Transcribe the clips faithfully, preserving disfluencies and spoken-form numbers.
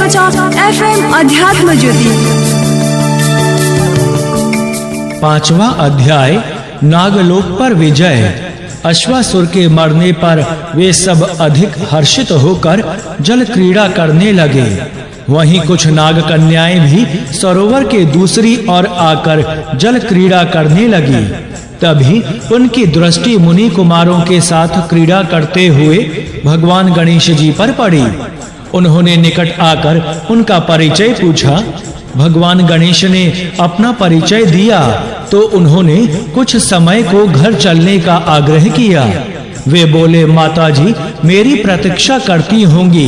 रहेको छ एफएम अध्यात्म ज्योति। पांचवा अध्याय नागलोक पर विजय। अश्वासुर के मरने पर वे सब अधिक हर्षित होकर जल क्रीड़ा करने लगे। वहीं कुछ नाग कन्याएं भी सरोवर के दूसरी ओर आकर जल क्रीड़ा करने लगी। तभी उनकी दृष्टि मुनि कुमारों के साथ क्रीड़ा करते हुए भगवान गणेश जी पर पड़ी। उन्होंने निकट आकर उनका परिचय पूछा। भगवान गणेश ने अपना परिचय दिया तो उन्होंने कुछ समय को घर चलने का आग्रह किया। वे बोले, माताजी मेरी प्रतीक्षा करती होंगी,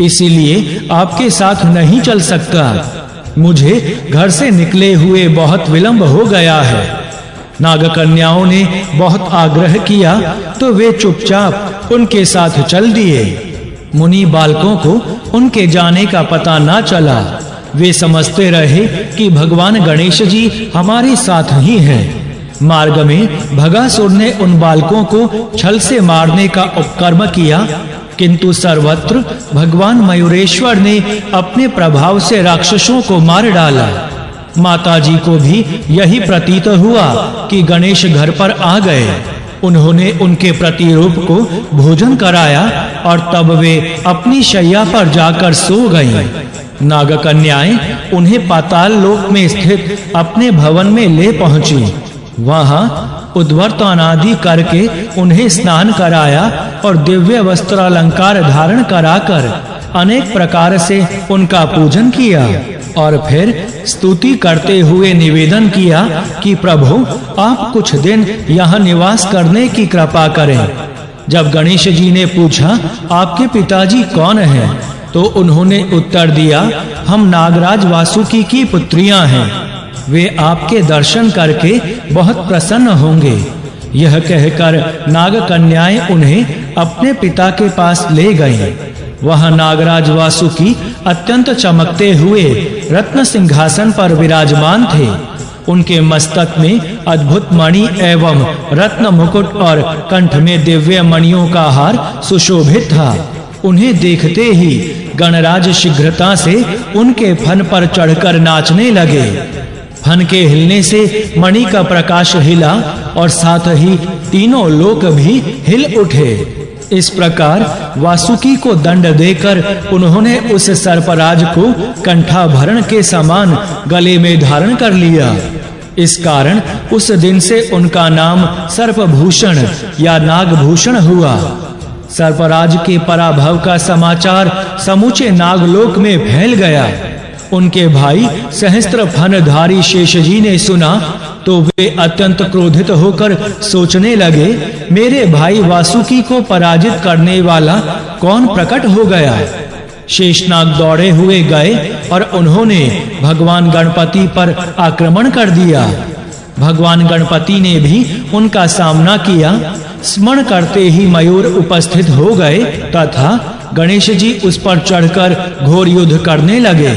इसीलिए आपके साथ नहीं चल सकता। मुझे घर से निकले हुए बहुत विलंब हो गया है। नाग कन्याओं ने बहुत आग्रह किया तो वे चुपचाप उनके साथ चल दिए। मुनि बालकों को उनके जाने का पता ना चला। वे समझते रहे कि भगवान गणेश जी हमारे साथ ही हैं। मार्ग में भगासुर ने उन बालकों को छल से मारने का उपक्रम किया, किंतु सर्वत्र भगवान मयूरेश्वर ने अपने प्रभाव से राक्षसों को मार डाला। माताजी को भी यही प्रतीत हुआ कि गणेश घर पर आ गए। उन्होंने उनके प्रतिरूप को भोजन कराया और तब वे अपनी शैया पर जाकर सो गईं। नाग कन्याएं उन्हें पाताल लोक में स्थित अपने भवन में ले पहुंची। वहां उद्वर्तन आदि करके उन्हें स्नान कराया और दिव्य वस्त्र अलंकार धारण कराकर अनेक प्रकार से उनका पूजन किया और फिर स्तुति करते हुए निवेदन किया कि प्रभु आप कुछ दिन यहाँ निवास करने की कृपा करें। जब गणेश जी ने पूछा, आपके पिताजी कौन हैं? तो उन्होंने उत्तर दिया, हम नागराज वासुकी की पुत्रियां हैं। वे आपके दर्शन करके बहुत प्रसन्न होंगे। यह कहकर नाग कन्याएं उन्हें अपने पिता के पास ले गईं। वह नागराज वासुकी अत्यंत चमकते हुए रत्न सिंहासन पर विराजमान थे। उनके मस्तक में अद्भुत मणि एवं रत्न मुकुट और कंठ में दिव्य मणियों का हार सुशोभित था। उन्हें देखते ही गणराज शीघ्रता से उनके फन पर चढ़कर नाचने लगे। फन के हिलने से मणि का प्रकाश हिला और साथ ही तीनों लोक भी हिल उठे। इस प्रकार वासुकी को दंड देकर उन्होंने उस सर्पराज को कंठाभरण के समान गले में धारण कर लिया। इस कारण उस दिन से उनका नाम सर्पभूषण या नागभूषण हुआ। सर्पराज के पराभव का समाचार समूचे नागलोक में फैल गया। उनके भाई सहस्त्र फनधारी शेषजी ने सुना तो वे अत्यंत क्रोधित होकर सोचने लगे, मेरे भाई वासुकी को पराजित करने वाला कौन प्रकट हो गया। शेषनाग दौड़े हुए गए और उन्होंने भगवान गणपति पर आक्रमण कर दिया। भगवान गणपति ने भी उनका सामना किया। स्मरण करते ही मयूर उपस्थित हो गए तथा गणेश जी उस पर चढ़कर घोर युद्ध करने लगे।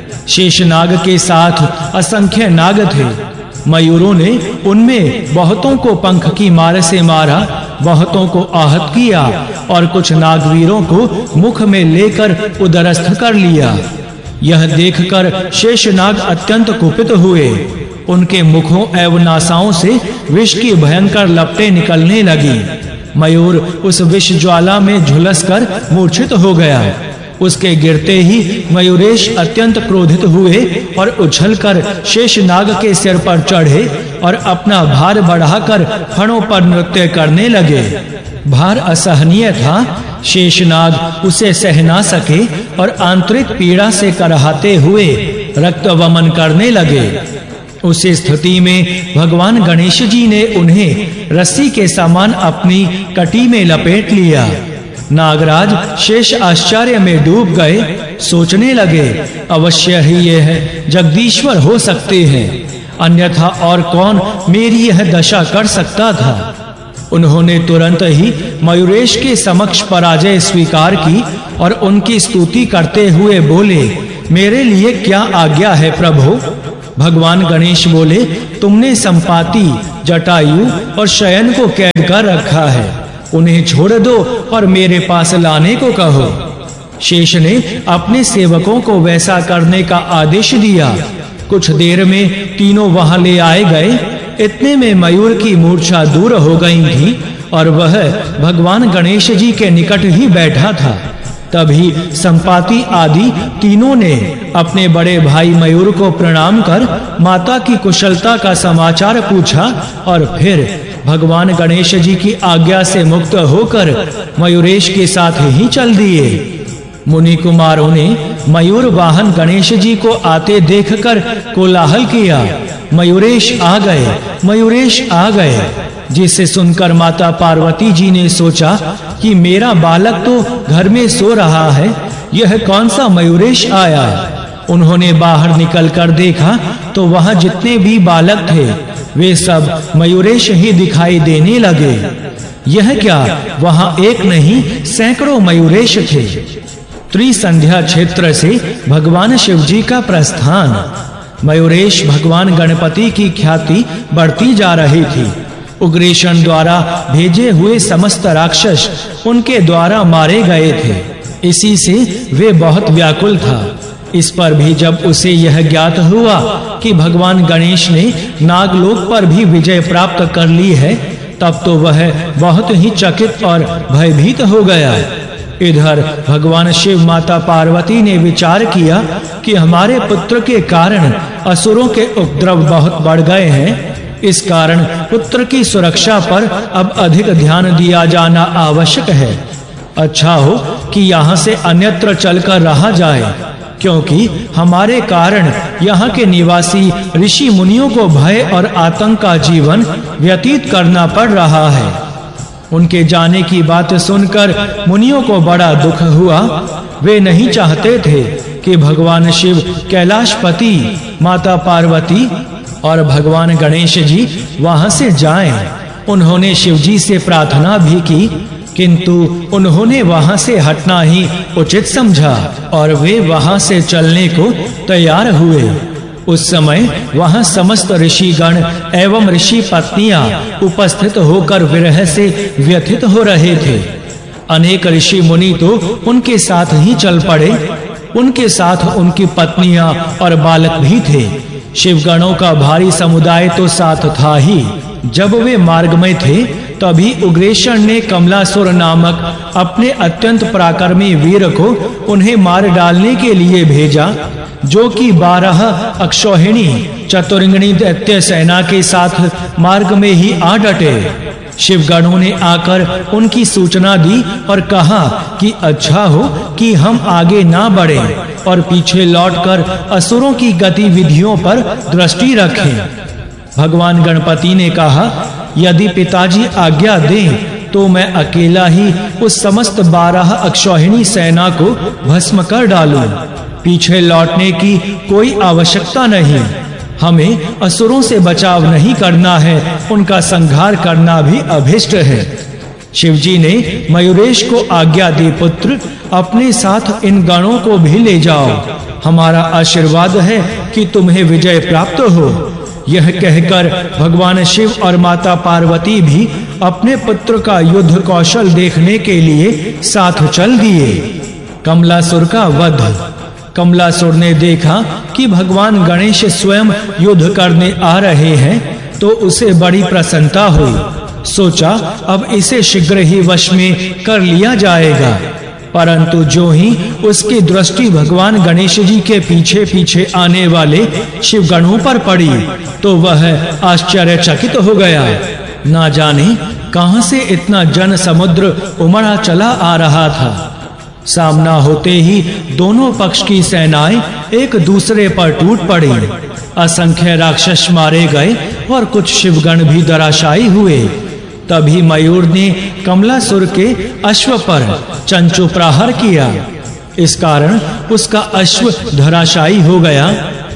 शेषनाग के साथ असंख्य नाग थे। मयूरों ने उनमें बहुतों को पंख की मार से मारा, बहुतों को आहत किया और कुछ नागवीरों को मुख में लेकर उदरस्थ कर लिया। यह देखकर शेषनाग अत्यंत कुपित हुए। उनके मुखों एवं नासाओं से विष की भयंकर लपटें निकलने लगी। मयूर उस विष ज्वाला में झुलसकर मूर्छित हो गया। उसके गिरते ही मयूरेश अत्यंत क्रोधित हुए और उछलकर शेषनाग के सिर पर चढ़े और अपना भार बढ़ाकर फणों पर नृत्य करने लगे। भार असहनीय था। शेषनाग उसे सह ना सके और आंतरिक पीड़ा से करहाते हुए रक्त वमन करने लगे। उस स्थिति में भगवान गणेश जी ने उन्हें रस्सी के समान अपनी कटी में लपेट लिया। नागराज शेष आश्चर्य में डूब गए। सोचने लगे, अवश्य ही यह जगदीश्वर हो सकते हैं, अन्यथा और कौन मेरी यह दशा कर सकता था। उन्होंने तुरंत ही मयूरेश के समक्ष पराजय स्वीकार की और उनकी स्तुति करते हुए बोले, मेरे लिए क्या आज्ञा है प्रभु। भगवान गणेश बोले, तुमने संपाति, जटायु और शयन को कैद कर रखा है, उन्हें छोड़ दो और मेरे पास लाने को कहो। शेष ने अपने सेवकों को वैसा करने का आदेश दिया। कुछ देर में तीनों वहां ले आए गए। इतने में मयूर की मूर्छा दूर हो गई थी और वह भगवान गणेश जी के निकट ही बैठा था। तभी संपाति आदि तीनों ने अपने बड़े भाई मयूर को प्रणाम कर माता की कुशलता का समाचार पूछा और फिर भगवान गणेश जी की आज्ञा से मुक्त होकर मयूरेश के साथ ही चल दिए। मुनि कुमारों ने मयूर वाहन गणेश जी को आते देखकर कोलाहल किया, मयूरेश आ गए, मयूरेश आ गए। जिसे सुनकर माता पार्वती जी ने सोचा कि मेरा बालक तो घर में सो रहा है, यह कौन सा मयूरेश आया। उन्होंने बाहर निकलकर देखा तो वहां जितने भी बालक थे वे सब मयूरेश ही दिखाई देने लगे। यह क्या, वहां एक नहीं सैकड़ों मयूरेश थे। त्रिसंध्या क्षेत्र से भगवान शिव जी का प्रस्थान। मयूरेश भगवान गणपति की ख्याति बढ़ती जा रही थी। उग्रेशन द्वारा भेजे हुए समस्त राक्षस उनके द्वारा मारे गए थे। इसी से वे बहुत व्याकुल था। इस पर भी जब उसे यह ज्ञात हुआ कि भगवान गणेश ने नागलोक पर भी विजय प्राप्त कर ली है, तब तो वह बहुत ही चकित और भयभीत हो गया। इधर भगवान शिव माता पार्वती ने विचार किया कि हमारे पुत्र के कारण असुरों के उपद्रव बहुत बढ़ गए हैं। इस कारण पुत्र की सुरक्षा पर अब अधिक ध्यान दिया जाना आवश्यक है। अच्छा हो कि यहाँ से अन्यत्र चलकर रहा जाए, क्योंकि हमारे कारण यहाँ के निवासी ऋषि मुनियों को भय और आतंक का जीवन व्यतीत करना पड़ रहा है। उनके जाने की बात सुनकर मुनियों को बड़ा दुख हुआ। वे नहीं चाहते थे कि भगवान शिव, कैलाशपति, माता पार्वती और भगवान गणेश जी वहां से जाएं। उन्होंने शिव जी से प्रार्थना भी की, किंतु उन्होंने वहां से हटना ही उचित समझा और वे वहां से चलने को तैयार हुए। उस समय वहां समस्त ऋषिगण एवं ऋषि पत्नियां उपस्थित होकर विरह से व्यथित हो रहे थे। अनेक ऋषि मुनि तो उनके साथ ही चल पड़े। उनके साथ उनकी पत्नियां और बालक भी थे। शिवगणों का भारी समुदाय तो साथ था ही। जब वे मार्ग में थे तभी उग्रेशन ने कमलासुर नामक अपने अत्यंत पराक्रमी वीर को उन्हें मार डालने के लिए भेजा, जो कि बारह अक्षौहिणी चतुरंगिणी दैत्य सेना के साथ मार्ग में ही आ डटे। शिवगणों ने आकर उनकी सूचना दी और कहा कि अच्छा हो कि हम आगे ना बढ़ें और पीछे लौटकर असुरों की गतिविधियों पर दृष्टि रखें। भगवान गणपति ने कहा, यदि पिताजी आज्ञा दें तो मैं अकेला ही उस समस्त बारह अक्षौहिणी सेना को भस्म कर डालूं। पीछे लौटने की कोई आवश्यकता नहीं। हमें असुरों से बचाव नहीं करना है, उनका संहार करना भी अभिष्ट है। शिवजी ने मयूरेश को आज्ञा दी, पुत्र अपने साथ इन गणों को भी ले जाओ। हमारा आशीर्वाद है कि तुम्हें विजय प्राप्त हो। यह कहकर भगवान शिव और माता पार्वती भी अपने पुत्र का युद्ध कौशल देखने के लिए साथ चल दिए। कमलासुर का वध। कमलासुर ने देखा कि भगवान गणेश स्वयं युद्ध करने आ रहे हैं तो उसे बड़ी प्रसन्नता हुई। सोचा अब इसे शीघ्र ही वश में कर लिया जाएगा। परंतु जो ही उसकी दृष्टि भगवान गणेश जी के पीछे पीछे आने वाले शिवगणों पर पड़ी तो वह आश्चर्यचकित हो गया। ना जाने कहां से इतना जन समुद्र उमड़ा चला आ रहा था। सामना होते ही दोनों पक्ष की सेनाएं एक दूसरे पर टूट पड़ी। असंख्य राक्षस मारे गए और कुछ शिवगण भी धराशायी हुए। तभी मयूर ने कमलासुर के अश्व पर चंचु प्रहार किया। इस कारण उसका अश्व धराशायी हो गया।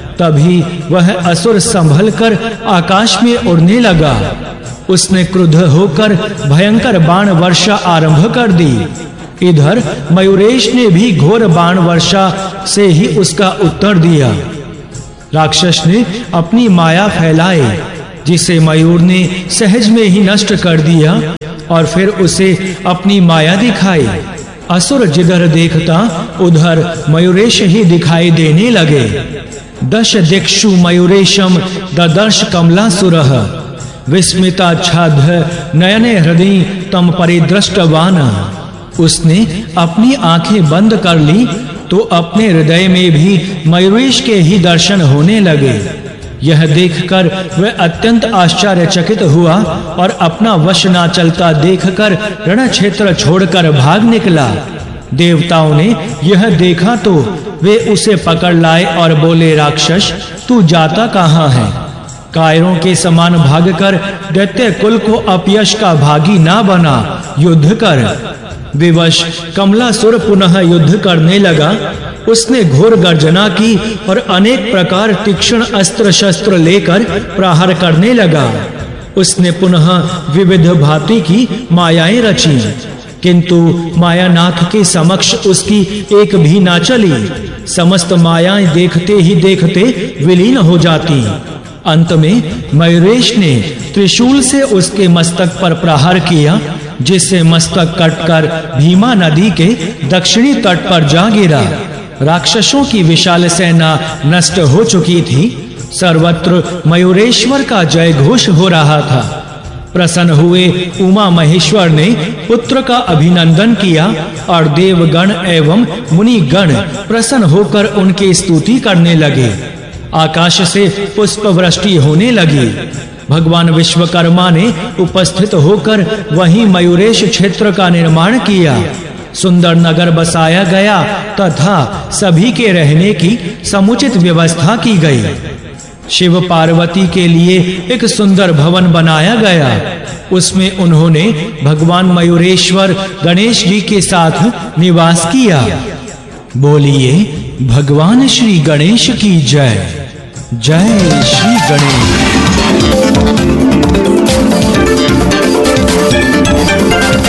तभी वह असुर संभल कर आकाश में उड़ने लगा। उसने क्रुद्ध होकर भयंकर बाण वर्षा आरंभ कर दी। इधर मयूरेश ने भी घोर बाण वर्षा से ही उसका उत्तर दिया। राक्षस ने अपनी माया फैलाई, जिसे मयूर ने सहज में ही नष्ट कर दिया और फिर उसे अपनी माया दिखाई। असुर जिधर देखता उधर मयूरेश ही दिखाई देने लगे। दश दिक्षु मयूरेशम ददर्श कमलासुरः विस्मिताच्छाद नयने हृदय तम परिदृष्टवान। उसने अपनी आंखें बंद कर ली तो अपने हृदय में भी मयूरेश के ही दर्शन होने लगे। यह देखकर वह अत्यंत आश्चर्यचकित हुआ और अपना वश ना चलता देखकर रण क्षेत्र छोड़कर भाग निकला। देवताओं ने यह देखा तो वे उसे पकड़ लाए और बोले, राक्षस तू जाता कहाँ है? कायरों के समान भागकर दैत्य कुल को अपयश का भागी ना बना, युद्ध कर। विवश कमलासुर पुनः युद्ध करने लगा। उसने घोर गर्जना की और अनेक प्रकार तीक्ष्ण अस्त्र शस्त्र लेकर प्रहार करने लगा। उसने पुनः विविध भांति की मायाएं रची, किंतु मायानाथ के समक्ष उसकी एक भी ना चली। समस्त मायाएं देखते ही देखते विलीन हो जाती। अंत में मयूरेश ने त्रिशूल से उसके मस्तक पर प्रहार किया, जिससे मस्तक कटकर भीमा नदी के दक्षिणी तट पर जा गिरा। राक्षसों की विशाल सेना नष्ट हो चुकी थी। सर्वत्र मयूरेश्वर का जय घोष हो रहा था। प्रसन्न हुए उमा महेश्वर ने पुत्र का अभिनंदन किया और देवगण एवं मुनिगण प्रसन्न होकर उनकी स्तुति करने लगे। आकाश से पुष्प वृष्टि होने लगी। भगवान विश्वकर्मा ने उपस्थित होकर वहीं मयूरेश क्षेत्र का निर्माण किया। सुंदर नगर बसाया गया तथा सभी के रहने की समुचित व्यवस्था की गई। शिव पार्वती के लिए एक सुंदर भवन बनाया गया। उसमें उन्होंने भगवान मयूरेश्वर गणेश जी के साथ निवास किया। बोलिए भगवान श्री गणेश की जय। जय श्री गणेश।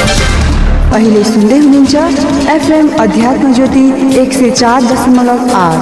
अहिले सुन्दै हुनुहुन्छ एफएम अध्यात्म ज्योति एक सय चार दशमलव आठ।